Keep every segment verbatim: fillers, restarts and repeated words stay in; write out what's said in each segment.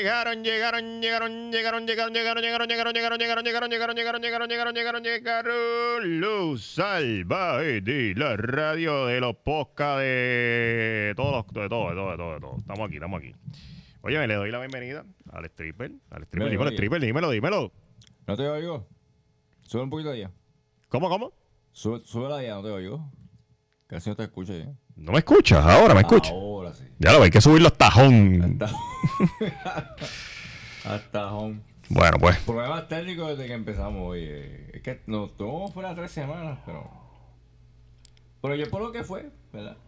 llegaron, llegaron, llegaron, llegaron, llegaron, llegaron, llegaron, llegaron, llegaron, llegaron, llegaron, llegaron, llegaron, llegaron, llegaron, llegaron, llegaron, los salvajes de la radio, de los podcasts, de todos, de todo, de todo, de todo, de todo. Estamos aquí, estamos aquí. Oye, me le doy la bienvenida al stripper, al stripper, dímelo, stripper, dímelo, dímelo. No te oigo. Sube un poquito allá. ¿Cómo, cómo? Sube, sube allá, no te oigo. Casi no te escucho ya. ¿No me escuchas? Ahora me escuchas. Ahora sí. Ya lo hay que subirlo hasta home. Hasta, hasta home. Bueno, pues. Problemas técnicos desde que empezamos hoy. Eh. Es que nos tomamos fuera tres semanas, pero. Pero yo por lo que fue, ¿verdad?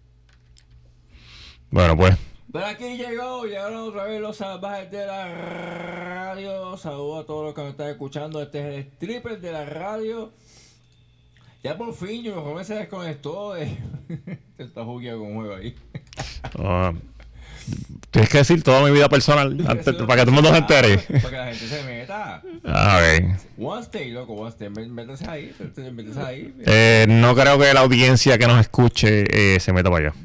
Bueno, pues. Pero aquí llegó, llegaron otra vez los salvajes de la radio. Saludos a todos los que nos están escuchando. Este es el stripper de la radio. Ya por fin, yo mejor se desconectó. De... se está jugando con un juego ahí. Uh, tienes que decir toda mi vida personal antes, para que todo el mundo se entere. Para que la gente se meta. A ver. One stay, loco, one stay. Métese ahí, métese ahí. Eh, no creo que la audiencia que nos escuche eh, se meta para allá.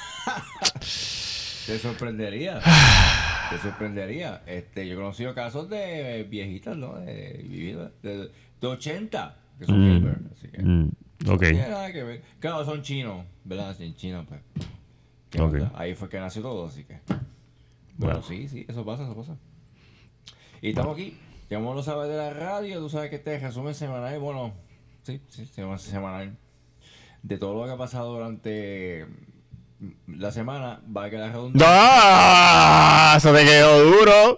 Te sorprendería. Te sorprendería. Este, yo he conocido casos de viejitas, ¿no? De vividas. De, de ochenta. Que son Mm. gamers, así que Mm. Ok. no tiene nada que ver. Claro, son chinos, ¿verdad? Sí, en China, pues. ¿Qué Ok. onda? Ahí fue que nació todo, así que. Bueno, Bueno. sí, sí, eso pasa, eso pasa. Y estamos aquí. Ya como lo sabes de la radio, tú sabes que este resumen semanal, bueno, sí, sí, sema- semanal, de todo lo que ha pasado durante la semana, va a quedar redundante. ¡Ah! Eso te quedó duro.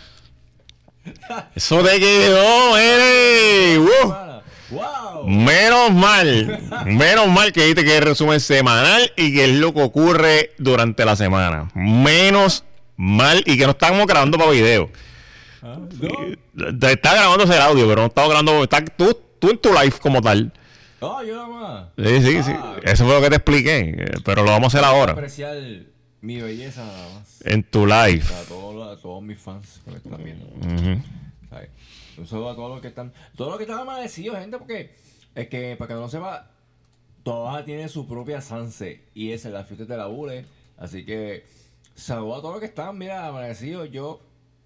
Eso te quedó, ¡eh! ¡Uh! Semana. ¡Wow! Menos mal, menos mal que dijiste que es resumen semanal y que es lo que ocurre durante la semana. Menos mal y que no estamos grabando para video. Ah, ¿no? Está grabándose el audio, pero no estamos grabando. Está tú, tú en tu live como tal. Oh, yo nada más. Sí, sí, sí. Ah, Eso fue lo que te expliqué, eh, pero lo vamos a hacer ahora. apreciar mi belleza nada más. En tu live. A todos, a todos mis fans que me están viendo. Ujú. ¿Sabes? Un saludo a todos los que están. Todos los que están amanecidos, gente, porque es que para que no sepa, todas tienen su propia Sanse. Y esa es la fiesta de la Bule. Así que saludo a todos los que están, mira, amanecidos. Yo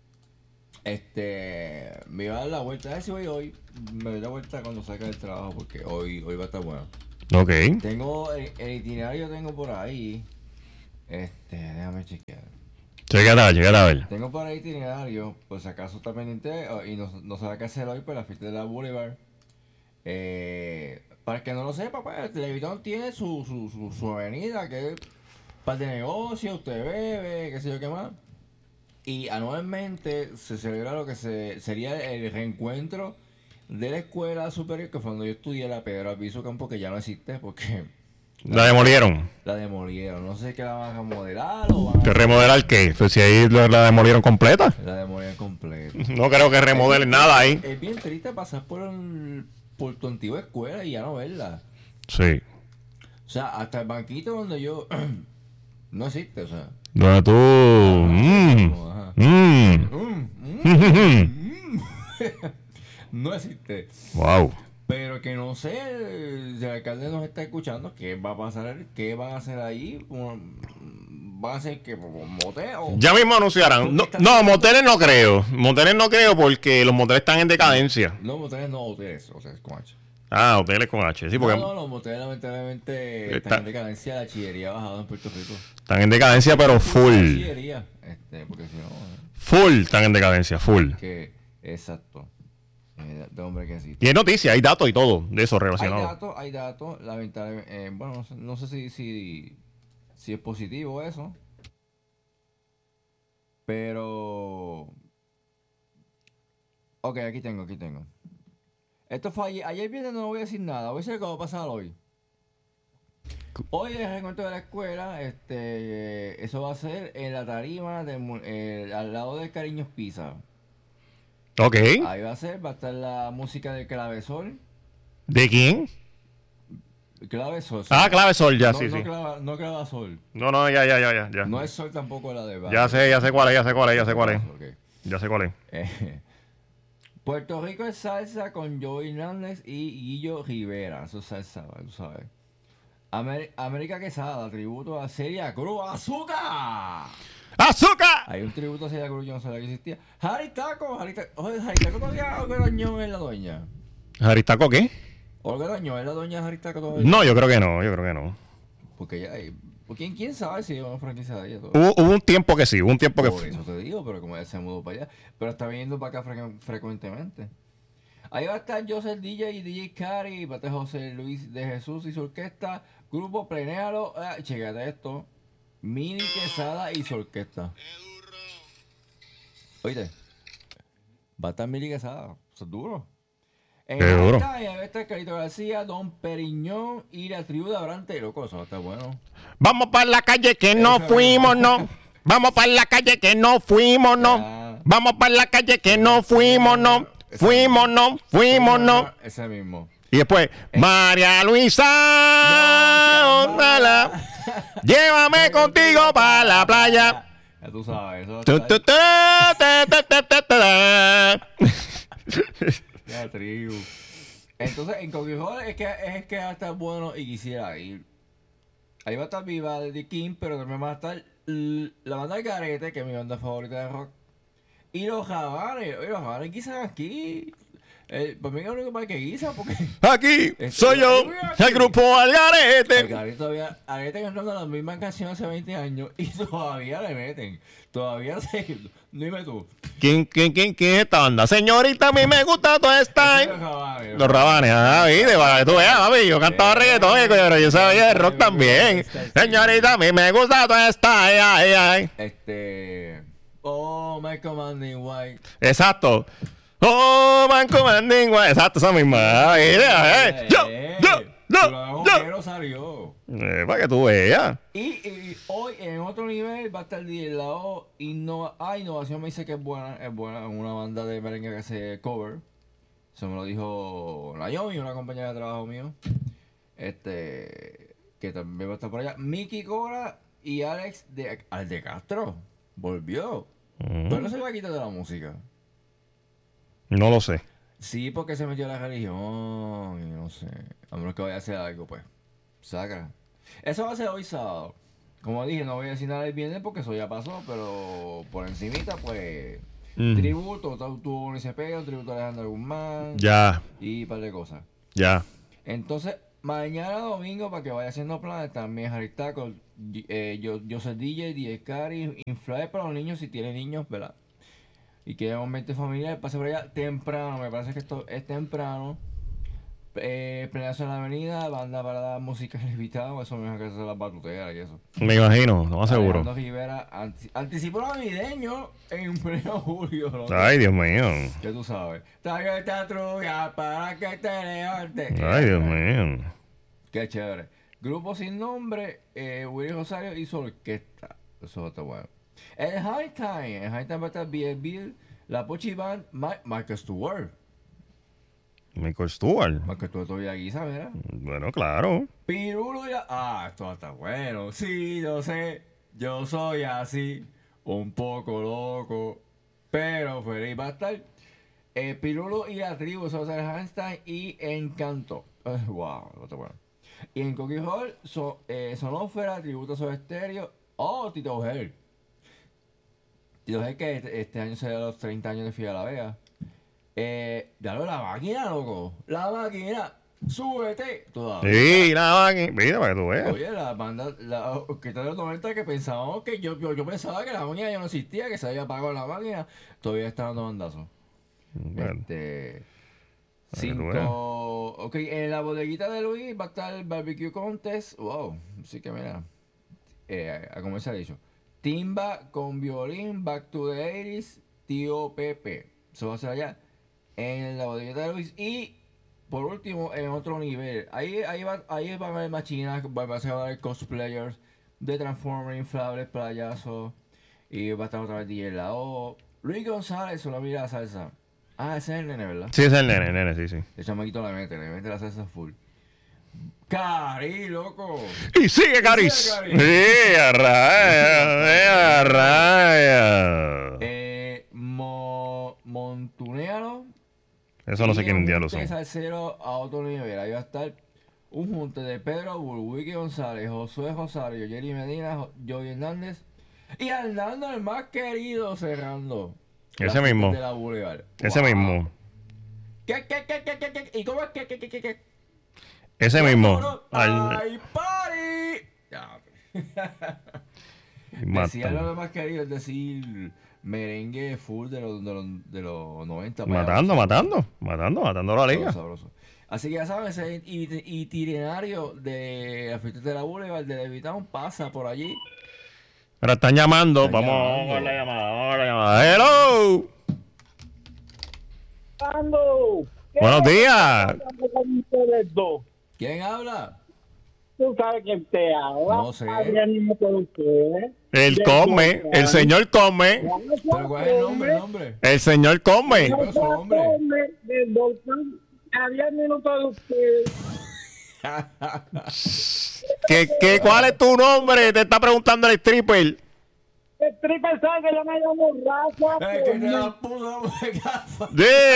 este me iba a dar la vuelta. A ver si voy hoy. Me doy la vuelta cuando salga del trabajo, porque hoy, hoy va a estar bueno. Ok. Tengo el, el itinerario tengo por ahí. Este, déjame chequear. Llegate a ver, llegate a ver. Tengo por ahí itinerario, pues si acaso está pendiente oh, y no, no sabe qué hacer hoy, pues la fiesta de la Boulevard. Eh, para el que no lo sepa, pues el Televitón tiene su, su, su, su avenida, que es para de negocio, usted bebe, qué sé yo qué más. Y anualmente se celebra lo que se, sería el reencuentro de la escuela superior, que fue donde yo estudié, la Pedro Albizu Campo, que ya no existe porque La demolieron. la demolieron. No sé qué la van a remodelar o van ¿Que a... remodelar qué? Pues si ahí la la demolieron completa. La demolieron completa. No creo que remodelen nada ahí. Es bien triste pasar por, el- por tu antigua escuela y ya no verla. Sí. O sea, hasta el banquito donde yo... no existe, o sea. Donde tú. Mm, Como, ajá. mm. Mm, mm, mm. no existe. Wow. Pero que no sé si el alcalde nos está escuchando, ¿qué va a pasar? ¿Qué van a hacer ahí? ¿Van a hacer que motel o...? Ya mismo anunciarán. No, no, moteles no creo. Moteles no creo porque los moteles están en decadencia. No, moteles no, hoteles, o sea, es con H. Ah, hoteles con H. Sí, porque No, no, los moteles lamentablemente Está- están en decadencia, la chillería ha bajado en Puerto Rico. están en decadencia, pero La full. chillería, este, porque si no, eh, Full están en decadencia, full. que, exacto, eh, de hombre que sí. Y hay noticias, hay datos y todo de eso Hay relacionado. datos, hay datos, lamentablemente, eh, bueno, no sé, no sé si, si, si es positivo eso, pero... Ok, aquí tengo, aquí tengo. Esto fue ayer, ayer viernes no voy a decir nada, voy a decir lo que va a pasar hoy. Hoy es el reencuentro de la escuela, este, eso va a ser en la tarima de, Mu- eh, al lado de Cariños Pizza. Ok. Ahí va a ser, va a estar la música del clavesol. ¿De quién? Clavesol. sí. Ah, clave sol, ya, no, sí, no sí. Clava, no clavasol. No, no, ya, ya, ya, ya. Ya, No es sol tampoco la de ya sé, ya sé cuál es, ya sé cuál es, ya sé cuál es. Ok. Ya sé cuál es. Eh, Puerto Rico es salsa con Joey Hernández y Guillo Rivera. Eso es salsa, tú sabes. Amer- América Quesada, tributo a Celia Cruz. ¡Azúcar! ¡Azúcar! Hay un tributo a Celia Cruz, yo no sabía que existía. Harry Taco, Harry Taco. Oye, Harry Taco todavía Olga Dañón es la doña. ¿Jaristaco qué? Olga Dañón es la doña de Harry Taco todavía. No, yo creo que no, yo creo que no. Porque ya hay. ¿Quién, quién sabe si es una franquicia de ella? Todo. Hubo, hubo un tiempo que sí, hubo un tiempo que Por fue. eso te digo, pero como ella se mudó para allá. Pero está viniendo para acá frecu- frecuentemente. Ahí va a estar Joseph D J y D J Cari, va a estar José Luis de Jesús y su orquesta, grupo Plenéalo, eh, chécate esto, Mini Quesada y su orquesta. Oíste, va a estar Mini Quesada, eso es duro. En Qué duro. esta, ahí va a estar Carito García, Don Periñón y la tribu de Abrante, loco, eso va a estar bueno. Vamos para la calle que no Eso. fuimos, no. Vamos para la calle que no fuimos, no. Ya. Vamos para la calle que no fuimos, no. Fuimos, no. Fuimos, no. Ese mismo. Y después, María Luisa, No, Ondala, llévame contigo para la playa. Ya tú sabes, eso va a Tu, estar- tu, tu, ta, ta, ta, ta, ta. La tribu. Entonces, en Coquijol es que es que va a estar bueno y quisiera ir. Ahí va a estar Viva de The King, pero también va a estar l- la banda de Carete, que es mi banda favorita de rock. Y los Jabanes, oye, los Jabanes guisan aquí. Eh, para mí es el único país que guisa, porque Aquí soy yo, el grupo el Algarete. Carete todavía, Carete cantando las mismas canciones hace veinte años y todavía le meten. Todavía se. Dime tú. ¿Quién, quién, quién, quién es esta banda? Señorita, a mí me gusta toda esta. Esos Los Jabanes. Los Rabanes, ah, viste, para que tú veas, papi, yo cantaba reggaetón, eh, pero yo sabía de rock también. Señorita, a mí me gusta toda esta, ay, ay, ay. Este. Oh, my commanding white. Exacto. Oh, man commanding, güey. Exacto, esa misma. Ah, viste, eh. Yo, yo, yo, yo. Pero salió. Eh, para que tú veas. Y, y hoy en otro nivel va a estar D J Lao. Innova ah, Innovación me dice que es buena. Es buena. Es una banda de merengue que hace cover. Eso me lo dijo Naomi, una compañera de trabajo mío. Este. Que también va a estar por allá. Miki Cora y Alex de, Alex de Castro. Volvió. Pero no se va a quitar de la música. No lo sé. Sí, porque se metió a la religión y no sé. A menos que vaya a hacer algo, pues. Saca. Eso va a ser hoy sábado. Como dije, no voy a decir nada el viernes porque eso ya pasó, pero por encimita, pues. Mm. Tributo, tu- tuvo un S P, tributo a Alejandro Guzmán. Ya, Y un par de cosas. ya. Entonces, mañana domingo, para que vaya haciendo planes, también Harry Taco, eh, yo, yo soy D J, D J Cari, inflable para los niños si tienen niños, ¿verdad? Y quieren un ambiente familiar, pase por allá temprano, me parece que esto es temprano. Eh, Plenazo en la avenida, banda para dar música invitada, eso mejor que hacer las batuteras y eso. Me imagino, no más seguro. Alejandro Rivera, anti- anticipo navideño en pleno julio, ¿no? Ay, Dios mío. Que tú sabes. Traigo esta trulla para que te levantes. Ay, Dios mío. Qué chévere. Grupo sin nombre, eh, Willy Rosario y su orquesta. Eso está bueno. El High Time. El High Time va a estar B L Bill, la Pochi Band, Ma- Michael Stewart. Michael Stewart. Michael Stewart todavía guisa, mira. Bueno, claro. Pirulo y la... Ah, esto está bueno. Sí, yo sé. Yo soy así. Un poco loco. Pero feliz va a estar. Eh, Pirulo y la tribu. Eso va a ser Einstein y Encanto. Eh, wow, esto está bueno. Y en Cookie Hall, so, eh, Sonófera, Tributo Soda Estéreo. Oh, Tito Gel. Tito Gel que este, este año se da los treinta años de Fidel La Vega. Eh, dale la máquina, loco. La máquina. Súbete. Todavía. Sí, nada, aquí. Mira, para que tú veas. Oye, la banda, la orquesta de los noventa que pensábamos que yo, yo, yo pensaba que la máquina ya no existía, que se había apagado la máquina. Todavía está dando bandazos. Bueno, Este. Para que tú veas. Cinco. Ok, en la bodeguita de Luis va a estar el Barbecue Contest. Wow, así que mira. Eh, a como se ha dicho. Timba con violín, Back to the eighties, Tío Pepe. Eso va a ser allá. En la bodeguita de Luis. Y por último, en otro nivel. Ahí, ahí, va, ahí van a haber machinas, van a haber cosplayers de Transformers, inflables, playazos. Y va a estar otra vez D J Lao. Luis González, solo mira la salsa. Ah, ese es el nene, ¿verdad? Sí, es el nene, el nene, sí, sí. El chamaquito le mete, le mete la salsa full. ¡Cari, loco! Y sigue, Caris. sigue, Caris. Sí, a raya, a raya. Eh, Mo, Montunealo. Eso no sé quién diablos son. Salsero a otro nivel. Ahí va a estar un junte de Pedro Bull, Wiki González, Josué Rosario, Jerry Medina, Jo- Joey Hernández y Hernando el más querido cerrando. las Ese fiestas mismo. de la Boulevard. Ese Wow. mismo. ¿Qué, qué, qué, qué, qué, qué? ¿Y cómo es que, qué, qué, qué, qué? Ese ¿Qué, mismo. cabrón? Al- ¡Ay, party! Ya. matan. Decía lo más querido, es decir, merengue full de los, de los, de los noventa. para allá, Matando, sabroso, matando. Matando, matando a la liga. sabroso, sabroso. Así que ya saben, ese it- itinerario de la fiesta de la Boulevard de Levitown pasa por allí. Ahora están llamando. Están Vamos llamando. a la llamada. Vamos a la llamada. ¡Hello! Ando, ¿qué Buenos días. pasando con ustedes dos? ¿Quién habla? Tú sabes quién te habla. No sé. Adrián mismo con ustedes. El De come. Cuenca. El señor come. ¿Pero cuál es el nombre? El nombre. El señor come. ¿Cuál es su nombre? Del volcán a diez minutos de ustedes. ¿Qué, qué, ¿Cuál es tu nombre? Te está preguntando el stripper. El triple sabe que yo me llamo Rafa. Es que te la puso de gafas.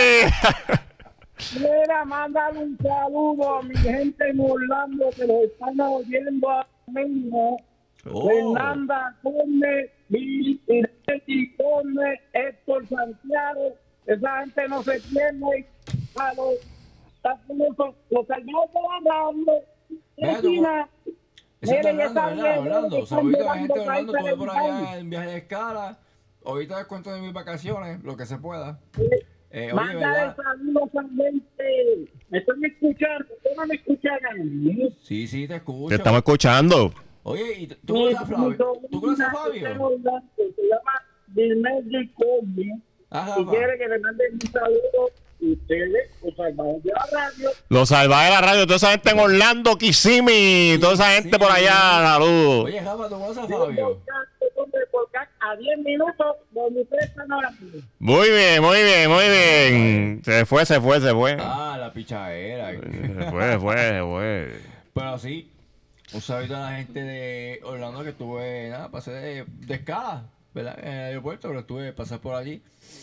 Sí. Mira, mándale un saludo a mi gente en Orlando que los están oyendo ahora mismo. Oh. Fernanda Conde, Bill Ireti Conde, Héctor Santiago, esa gente no se pierde a los, a los, los salvados de la radio, Mira tú. Esquina. Eso está Miren, Orlando, están ¿verdad? viendo Orlando. que están Saludito a la gente de llevando Orlando. Estuve por países allá en viaje de escala. Ahorita les cuento de mis vacaciones, lo que se pueda. Eh, oye, Mándale ¿verdad? saludos a gente. Me están escuchando, ¿ustedes no me escuchan a mí? Sí, sí, te escucho. Te estamos escuchando. Oye, ¿y tú tú conoces a Flavio? ¿Tú conoces a Fabio? Fabio? Se llama Dilmeji Combi. Ajá, Si va. quiere que le manden un saludo, ustedes, o salvados de la radio. Los salvajes de la radio. Toda esa gente en Orlando, Kissimmee. Toda esa gente por allá. Saludos. Oye, Rafa, ¿tú conoces a Del Fabio? volcán, del volcán a diez minutos donde ustedes están ahora mismo. Muy bien, muy bien, muy bien. Se fue, se fue, se fue. Ah, la pichadera. Se fue, se fue, se fue. Pero sí, un saludo a la gente de Orlando que estuve, nada, pasé de, de escala, ¿verdad? En el aeropuerto, pero estuve pasar por allí.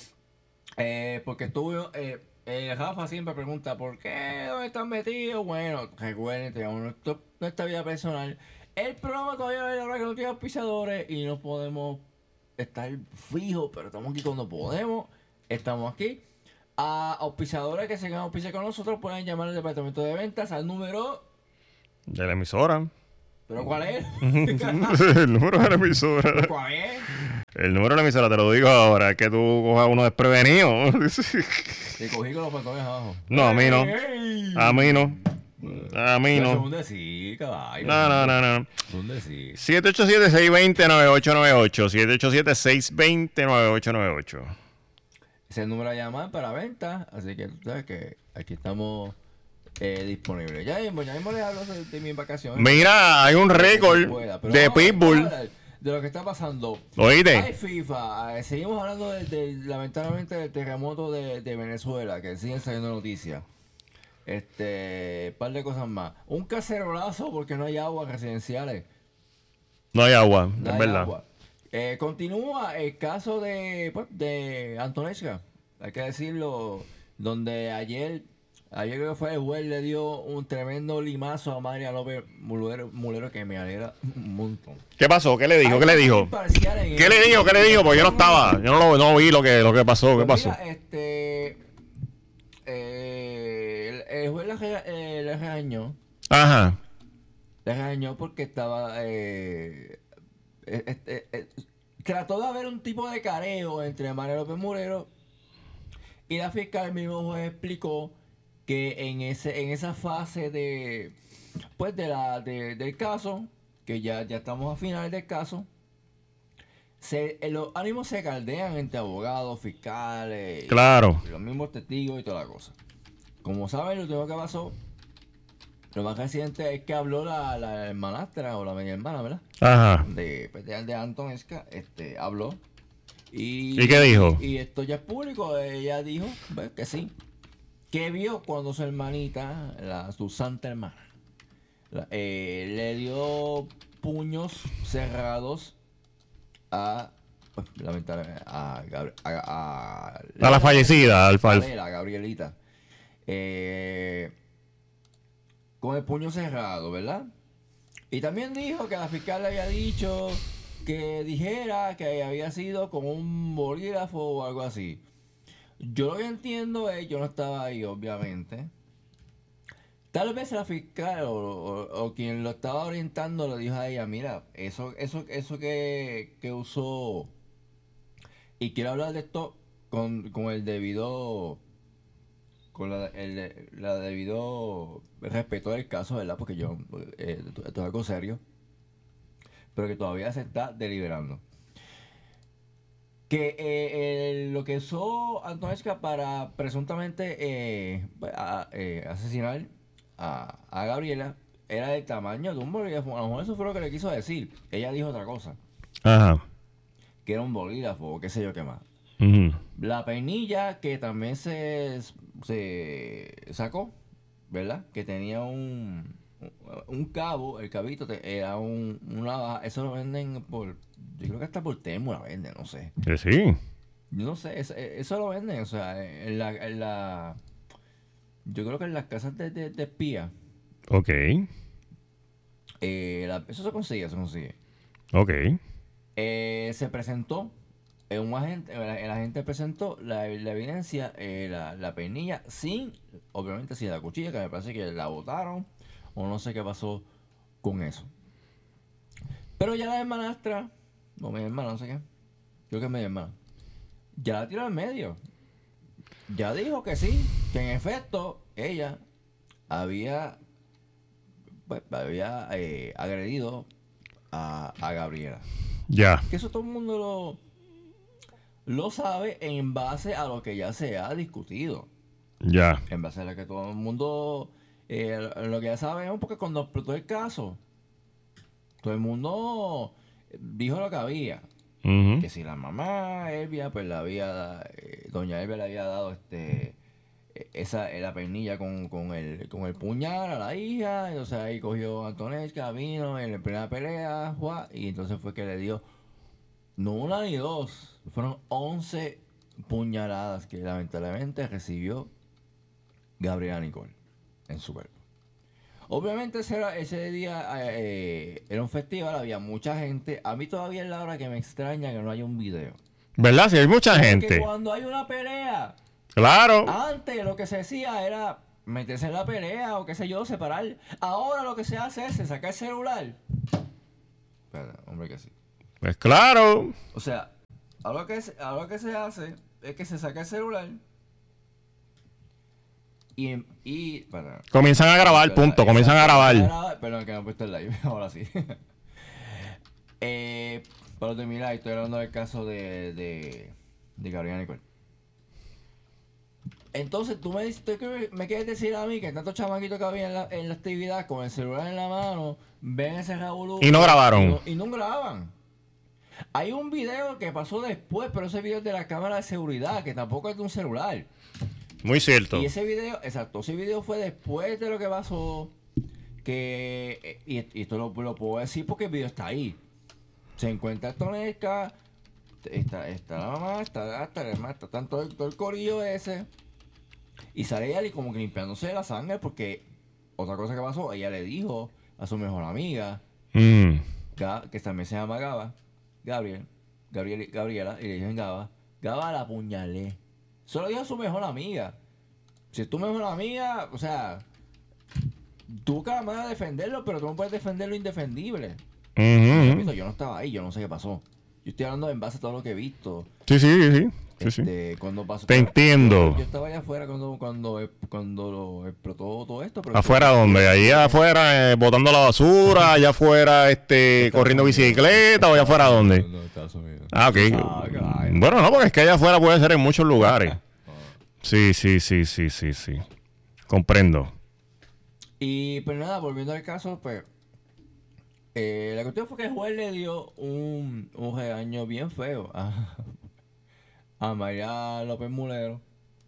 Eh, porque estuve, eh, eh, Rafa siempre pregunta, ¿por qué? ¿Dónde están metidos? Bueno, recuerden, tenemos nuestro- nuestra vida personal. El programa todavía es la hora que no tiene auspiciadores y no podemos estar fijos, pero estamos aquí cuando podemos. Estamos aquí. A auspiciadores que se quieran auspiciar con nosotros pueden llamar al departamento de ventas al número. De la emisora. ¿Pero cuál es? El número de la emisora. ¿Cuál es? El número de la emisora te lo digo ahora. Es que tú cojas uno desprevenido. Te cogí con los pantalones abajo. No, a mí no. ¡Ey! A mí no. A mí Eso es no. un decir, caballo. No, no, no, no. Es un decir. siete ocho siete, seis dos cero, nueve ocho nueve ocho. siete ocho siete, seis dos cero, nueve ocho nueve ocho. Ese es el número a llamar para venta. Así que tú sabes que aquí estamos eh, disponibles. Ya mismo, ya mismo les hablo de, de mis vacaciones. Mira, hay un Para que se récord pueda. Pero de vamos a Pitbull. hablar de lo que está pasando. ¿Oíste? Hay FIFA. eh, seguimos hablando de, de- lamentablemente del terremoto de, de Venezuela, que siguen saliendo noticias. Este, par de cosas más. Un cacerolazo porque no hay agua residenciales. No hay agua, No es hay verdad. agua. Eh, continúa el caso de, pues, de Antonesca, hay que decirlo, donde ayer, ayer creo que fue el juez le dio un tremendo limazo a María López Mulero, Mulero que me alegra un montón. ¿Qué pasó? ¿Qué le dijo? ¿Qué le dijo? ¿Qué le dijo? ¿Qué le dijo? Porque yo no estaba. Yo no, lo, no vi lo que, lo que pasó. ¿Qué Pues pasó? mira, este, eh, el, el juez le, rega- eh, le regañó, Ajá. le regañó porque estaba, eh, eh, eh, eh, eh, trató de haber un tipo de careo entre María López Mulero y la fiscal. El mismo juez explicó que en ese en esa fase de pues de la de- del caso, que ya, ya estamos a finales del caso, se, eh, los ánimos se caldean entre abogados, fiscales, y- Claro. y los mismos testigos y toda la cosa. Como saben, lo último que pasó, lo más reciente es que habló la, la hermanastra o la media hermana, ¿verdad? Ajá. De, pues, de, de Antonesca, este, habló. Y, ¿Y qué dijo? Y esto ya es público. Ella dijo pues, que sí. Que vio cuando su hermanita, la, su santa hermana, la- eh, le dio puños cerrados a, pues, lamentablemente, a, Gabri- a, a, A la fallecida, al a fal. Lela, a Gabrielita. Eh, con el puño cerrado, ¿verdad? Y también dijo que la fiscal le había dicho que dijera que había sido con un bolígrafo o algo así. Yo lo que entiendo es, yo no estaba ahí, obviamente. Tal vez la fiscal o, o- o quien lo estaba orientando le dijo a ella, mira, eso, eso, eso que, que usó, y quiero hablar de esto con, con el debido, con la, el, la debido respeto del caso, ¿verdad? Porque yo, eh, esto esto es algo serio, pero que todavía se está deliberando. Que eh, eh, lo que usó Antonesca para presuntamente eh, a- eh, asesinar a, a Gabriela era del tamaño de un bolígrafo. A lo mejor eso fue lo que le quiso decir. Ella dijo otra cosa, Ajá. que era un bolígrafo o qué sé yo qué más. Ujú. La peinilla que también se, se sacó, ¿verdad? Que tenía un, un cabo, el cabito te- era un, una navaja. Eso lo venden por, yo creo que hasta por Temu la venden, no sé. Que sí. Yo no sé, es- eh, eso lo venden, o sea, en la, en la yo creo que en las casas de, de, de espía, Ok. eh, la- eso se consigue, se consigue. Ok. Eh, se presentó, eh, un agente, el, el agente presentó la, la evidencia, eh, la, la peinilla, sin, obviamente sin la cuchilla, que me parece que la botaron, o no sé qué pasó con eso. Pero ya la hermanastra, o mi hermana, no sé qué, creo que es mi hermana, ya la tiró al medio. Ya dijo que sí, que en efecto ella había, pues, había eh, agredido a, a Gabriela. Ya. Que eso todo el mundo lo, lo sabe en base a lo que ya se ha discutido. Ya. En base a lo que todo el mundo, eh, lo que ya sabemos, porque cuando explotó el caso, todo el mundo dijo lo que había. Ujú. Que si la mamá Elvia, pues la había, eh, doña Elvia le había dado este eh, esa eh, la pernilla con, con el con el puñal a la hija, entonces ahí cogió a Antonesca, vino en la primera pelea, ¡juá! Y entonces fue que le dio no una ni dos, fueron once puñaladas que lamentablemente recibió Gabriela Nicole en su cuerpo. Obviamente ese, era- ese día eh, era un festival, había mucha gente. A mí todavía es la hora que me extraña que no haya un video. ¿Verdad? Si hay mucha Porque gente. cuando hay una pelea, Claro. antes lo que se decía era meterse en la pelea o qué sé yo, separar. Ahora lo que se hace es se saca el celular. Espera, hombre que sí. Pues claro. O sea, ahora lo que, se- ahora lo que se hace es que se saca el celular y... y espera, Comienzan a grabar, punto. Comienzan a Exacto, grabar. perdón que no he puesto el live, ahora sí. eh, para terminar, estoy hablando del caso de, de, de Gabriela Nicole. Entonces tú me dices, tú que me quieres decir a mí que tantos chamaquitos que había en la, en la actividad con el celular en la mano, ven ese revolú Y no grabaron. y no, y no graban. Hay un video que pasó después, pero ese video es de la cámara de seguridad, que tampoco es de un celular. Muy cierto. Y ese video, exacto, ese video fue después de lo que pasó, que, y, y esto lo, lo puedo decir porque el video está ahí. Se encuentra Tonesca, está, está la mamá, está, está la hermana, está tanto el, todo el corillo ese. Y sale ella y como que limpiándose la sangre porque otra cosa que pasó, ella le dijo a su mejor amiga, Mm. Ga- que también se llama Gaba, Gabriel, Gabriel Gabriela, y le dijo en Gaba, Gaba la apuñalé. Solo dijo a su mejor amiga. Si es tu mejor amiga, o sea, tú buscas la manera de defenderlo, pero tú no puedes defender lo indefendible. Ujú. Repito, yo no estaba ahí, yo no sé qué pasó. Yo estoy hablando en base a todo lo que he visto. Sí, sí, sí, sí. Sí, sí. Este, cuando pasó. Te entiendo. Yo, yo estaba allá afuera cuando, cuando, cuando lo explotó todo esto. Pero ¿Afuera dónde? Ahí afuera, eh, botando la basura, allá afuera, este, Estados corriendo Unidos. bicicleta, o allá afuera dónde. No, Estados Unidos. Ah, ok. Ah, claro. Bueno, no, porque es que allá afuera puede ser en muchos lugares. Sí, sí, sí, sí, sí, sí. Comprendo. Y pues nada, volviendo al caso, pues. eh, la cuestión fue que el juez le dio un, un regaño bien feo a, a María López Mulero.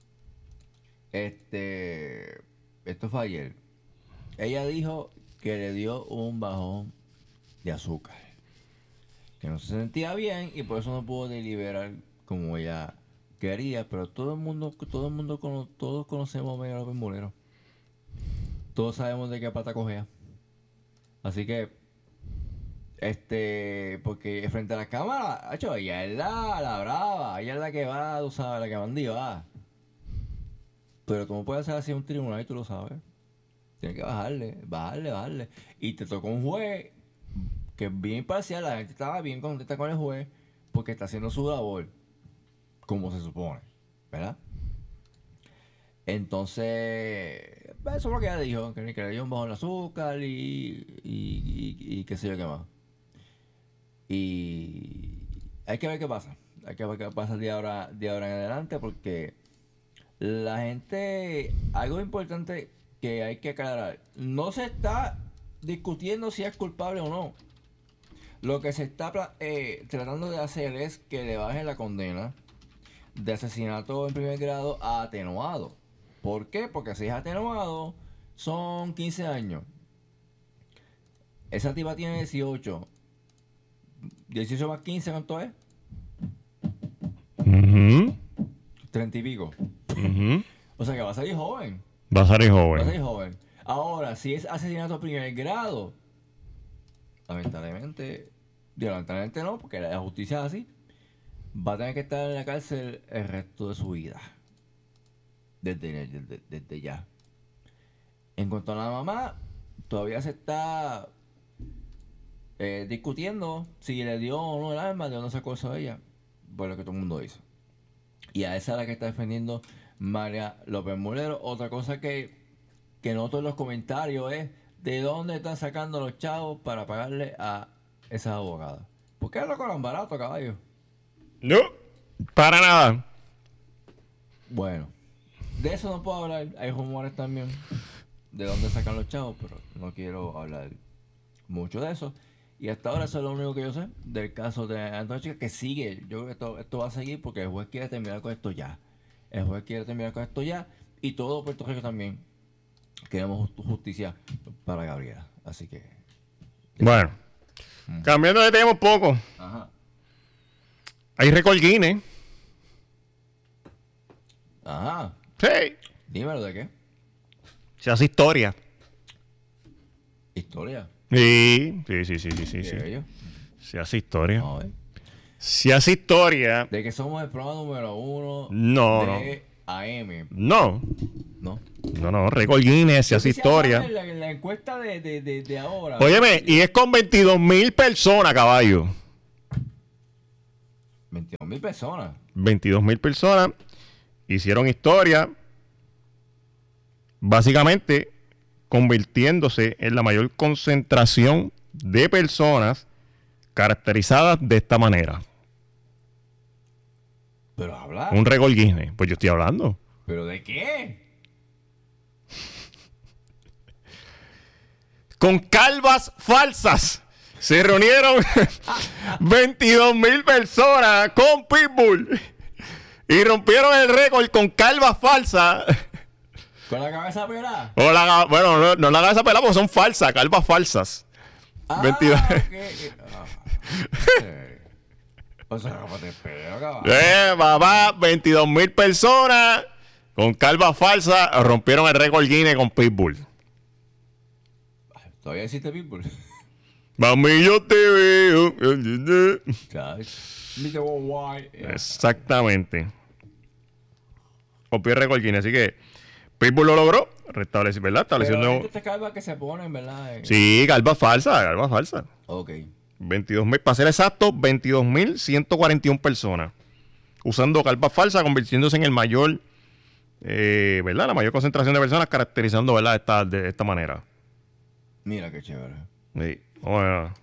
Este. Esto fue ayer. Ella dijo que le dio un bajón de azúcar. Que no se sentía bien y por eso no pudo deliberar como ella quería. Pero todo el mundo, todo el mundo, cono- todos conocemos a María López Mulero. todos sabemos de qué pata cogea. Así que, este, porque frente a la cámara, hecho, ella es la, la brava, ella es la que va, tú sabes, la que manda. Pero tú no puedes hacer así en un tribunal y tú lo sabes. Tienes que bajarle, bajarle, bajarle. Y te tocó un juez que es bien imparcial, la gente estaba bien contenta con el juez porque está haciendo su labor como se supone, ¿verdad? Entonces, eso es lo que ella dijo, que, que le dio un bajón de azúcar y, y, y, y qué sé yo qué más. Y hay que ver qué pasa, hay que ver qué pasa de ahora, de ahora en adelante, porque la gente, algo importante que hay que aclarar, no se está discutiendo si es culpable o no. Lo que se está eh, tratando de hacer es que le bajen la condena de asesinato en primer grado a atenuado. ¿Por qué? Porque si es atenuado, son quince años. Esa tipa tiene dieciocho. dieciocho más quince, ¿cuánto es? Uh-huh. treinta y pico. Uh-huh. O sea que va a salir joven. Va a salir joven. Va a salir joven. Ahora, si es asesinato en primer grado, lamentablemente, digo, lamentablemente no, porque la justicia es así, va a tener que estar en la cárcel el resto de su vida. Desde, desde, desde ya. En cuanto a la mamá, todavía se está eh, discutiendo si le dio o no el arma, de dónde sacó eso a ella, por lo que todo el mundo dice. Y a esa es la que está defendiendo María López Mulero. Otra cosa que, que noto en los comentarios es de dónde están sacando los chavos para pagarle a esas abogadas. ¿Por qué lo cobran barato, caballo? No, para nada. Bueno, de eso no puedo hablar. Hay rumores también de dónde sacan los chavos, pero no quiero hablar mucho de eso. Y hasta ahora eso es lo único que yo sé del caso de Antonio Chica, que sigue. Yo creo que esto, esto va a seguir porque el juez quiere terminar con esto ya. El juez quiere terminar con esto ya. Y todo Puerto Rico también. Queremos justicia para Gabriela. Así que... Bueno, mm. cambiando de tema un poco. Ajá. Hay récord Guinness. Ajá. Sí. Dímelo, ¿de qué? Se hace historia. ¿Historia? Sí, sí, sí, sí, sí, sí. sí. Ellos? Se hace historia. No, ¿eh? Se hace historia. De que somos el programa número uno no, de no. A M. No. No. No, no, récord Guinness, se hace historia. En la, en la encuesta de, de, de, de ahora. Óyeme, y es con veintidós mil personas, caballo. veintidós mil personas. veintidós mil personas hicieron historia, básicamente convirtiéndose en la mayor concentración de personas caracterizadas de esta manera. Pero habla. Un récord Guinness. Pues yo estoy hablando. ¿Pero de qué? Con calvas falsas. Se reunieron veintidós mil personas con Pitbull y rompieron el récord con calvas falsas. ¿Con la cabeza pelada? O la, bueno, no, no la cabeza pelada porque son falsas, calvas falsas. Ah, veintidós. Okay. Ah, okay. O sea, ¿cómo te pego, caballo? Eh, papá, veintidós mil personas con calvas falsas rompieron el récord Guinness con Pitbull. ¿Todavía existe Pitbull? Mami, yo te veo. Exactamente. Rompió el récord Guinness, así que Pitbull lo logró. Restableció, ¿verdad? Estableció Pero nuevo. esta calva que se ponen, ¿verdad? Sí, calva falsa, calva falsa. Ok. veintidós mil, para ser exacto, veintidós mil ciento cuarenta y una personas usando calva falsa, convirtiéndose en el mayor, eh, ¿verdad? La mayor concentración de personas caracterizando, ¿verdad? Esta, de esta manera. Mira qué chévere. Sí. Bueno.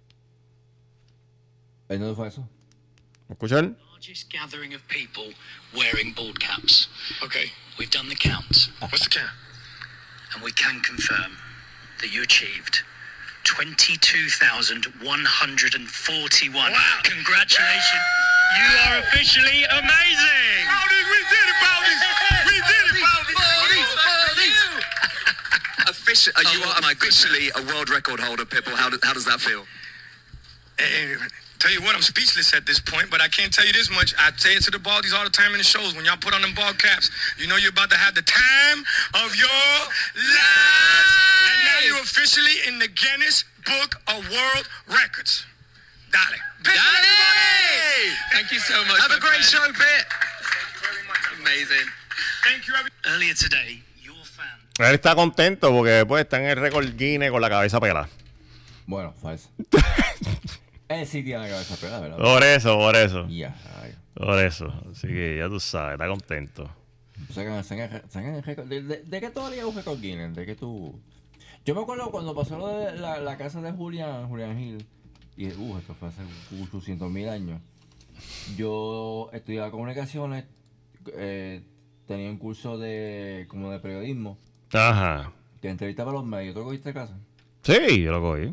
¿En dónde fue eso? ¿Escuchan? Largest gathering of people wearing bald caps. Okay. We've done the count. What's the count? And we can confirm that you achieved twenty-two thousand one hundred forty-one. Wow. Congratulations. You are officially amazing. Bowdy, we did it, Bowdy. We did it, Bowdy. Bowdy, Bowdy. Offici- uh, you Oh, are my officially a world record holder, Pitbull. How, do, how does that feel? Uh, Tell you what, I'm speechless at this point, but I can't tell you this much. I say it to the baldies all the time in the shows. When y'all put on them ball caps, you know you're about to have the time of your lives. And now you're officially in the Guinness Book of World Records. Dale. Dale! Thank you so much. Have a great show, Pit. Amazing. Thank you, everybody. Earlier today, your fan. Él está contento porque después está en el récord Guinness con la cabeza pelada. Bueno, falso. Él sí tiene la cabeza pelada, ¿verdad? Por eso, por eso. Ya, ay. Por eso. Así que ya tú sabes, está contento. Sacan, sacan, sacan el récord. ¿De, de, de qué tú harías un récord Guinness? ¿De qué tú...? Yo me acuerdo cuando pasó lo de la, la casa de Julián, Julián Hill. Y, uh, esto fue hace ochocientos mil años. Yo estudiaba comunicaciones, eh, tenía un curso de como de periodismo, Ajá. que entrevistaba a los medios. ¿Tú lo cogiste casa? Sí, yo lo cogí.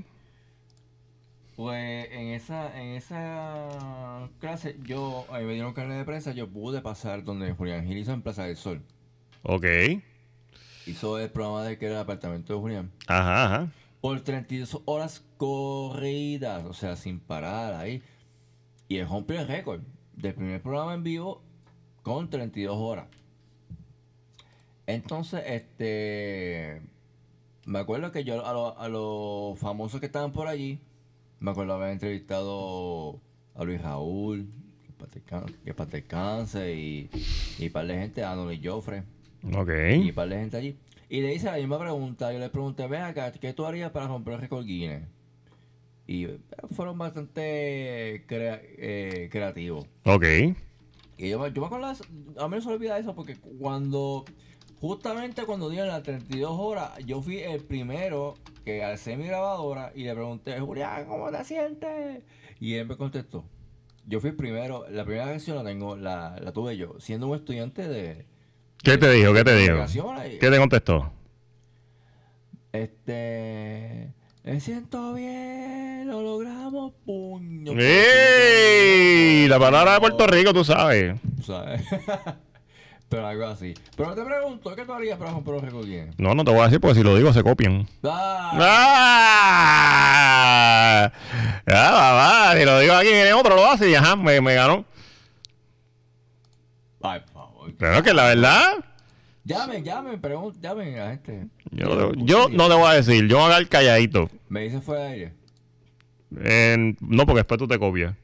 Pues en esa en esa clase, yo, a mí me dieron carnet de prensa, yo pude pasar donde Julián Gil hizo en Plaza del Sol. Ok. Hizo el programa de que era el apartamento de Julián. Ajá, ajá. Por treinta y dos horas corridas, o sea, sin parar ahí. Y él rompió el récord del primer programa en vivo con treinta y dos horas. Entonces, este... me acuerdo que yo a, lo, a los famosos que estaban por allí, me acuerdo haber entrevistado a Luis Raúl, que para descanse, y, y par de gente, a Anthony Joffre, Ok. y par de gente allí. Y le hice la misma pregunta, yo le pregunté, ven acá, ¿qué tú harías para romper el récord Guinness? Y eh, fueron bastante crea- eh, creativos. Ok. Y yo, me- yo me acuerdo, a mí no se me olvida eso porque cuando, justamente cuando dieron las treinta y dos horas, yo fui el primero que alcé mi grabadora y le pregunté, Julián, ¿cómo te sientes? Y él me contestó. Yo fui el primero, la primera canción la tengo, la, la tuve yo, siendo un estudiante de... ¿Qué te dijo? ¿Qué te dijo? comunicaciones y- ¿Qué te contestó? Este... Me siento bien, lo logramos, puño. ¡Ey! La palabra de Puerto Rico, tú sabes. ¿Sabes? Pero algo así. Pero te pregunto, ¿qué tú harías para romper los récords Guinness? No, no te voy a decir porque si lo digo se copian. ¡Ah! ¡Ah! Ya, va, va. Si lo digo aquí, viene otro, lo hace y ajá, me, me ganó. Ay, por favor. Pero que la verdad, Llamen, llamen, pregunten, llamen a la gente. yo, no te- yo no te voy a decir, yo voy a dar calladito. Me dice fuera de aire. En- no, porque después tú te copias.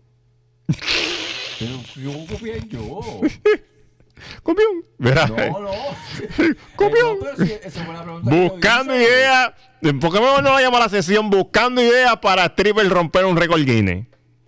Pero yo copié yo. Copión. Verá. No, no. Copión. Eh, no, pero si esa fue la pregunta que yo Buscando hice. ideas. ¿Por qué mejor no la llamo la sesión? Buscando ideas para stripper romper un récord Guinness.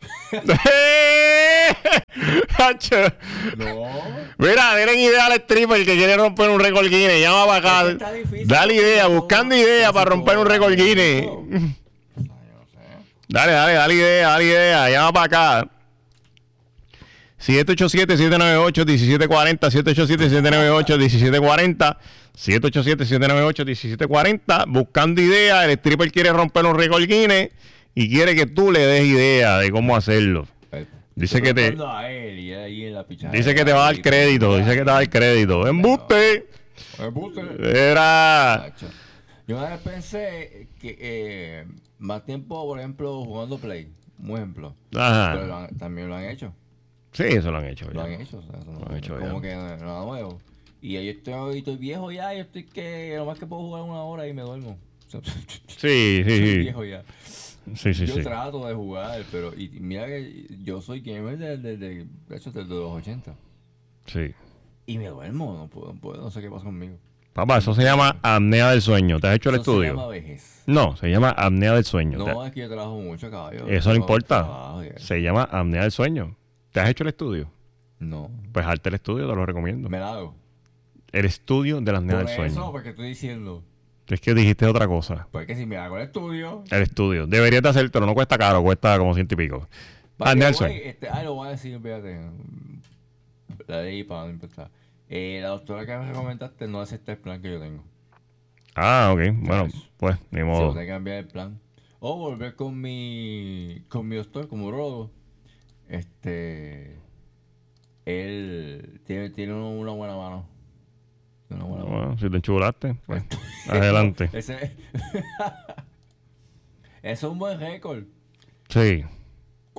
Hacho. No. Mira, denle idea al stripper que quiere romper un récord Guinness. Llama para Es que acá. está difícil, Dale idea, porque buscando todo- ideas para casi romper un todo récord va Guinness. todo. Ay, yo no sé. Dale, dale, dale idea, dale idea. Llama para acá. siete ocho siete, siete nueve ocho, uno siete cuatro cero, siete ocho siete, siete nueve ocho, uno siete cuatro cero, siete ocho siete, siete nueve ocho, uno siete cuatro cero. Buscando ideas, el stripper quiere romper un récord Guinness y quiere que tú le des idea de cómo hacerlo. Dice Estoy que te- tratando a él y él ahí en la pichadera. Dice que te va a dar crédito, dice que te va a dar crédito. ¡Embuste! Embuste. Era... Macho. Yo una vez pensé que eh, más tiempo, por ejemplo, jugando Play, un ejemplo. Pero Ajá. lo han- también lo han hecho. Sí, eso lo han hecho. Lo ya. han hecho, o sea, eso no- Lo han hecho como ya. que no- nada nuevo. Y yo estoy, estoy viejo ya, yo estoy que lo más que puedo jugar una hora y me duermo. O sea, Sí, sí, soy sí. viejo ya. Sí, sí, yo sí. trato de jugar, pero y mira que yo soy gamer desde de, de, de, hecho, desde los ochenta. Sí. Y me duermo, no puedo, no puedo, no sé qué pasa conmigo. Papá, eso se llama apnea del sueño. ¿Te has hecho el Eso se llama estudio? vejez. No, se llama apnea del sueño. No, Te- es que yo trabajo mucho, caballo. Eso no Yo importa. trabajo y eso. Se llama apnea del sueño. ¿Te has hecho el estudio? No, Pues hazte el estudio, te lo recomiendo. me la hago. El estudio de la apnea Por del eso, sueño. porque estoy diciendo. Es que dijiste otra cosa. Porque si me hago el estudio. El estudio. Deberías de hacértelo, no cuesta caro, cuesta como ciento y pico. By Apnea del the sueño. way, este, ah, lo voy a decir, fíjate. La leí para no empezar. Eh, la doctora que me recomendaste no acepta el plan que yo tengo. Ah, ok. Bueno, pues, ni Se modo. tengo que cambiar el plan. O volver con mi. con mi doctor, como urologo. Este. Él tiene, tiene una, una buena mano. Tiene una buena mano. Bueno, si te enchulaste, pues, adelante. Ese. Eso es un buen récord. Sí.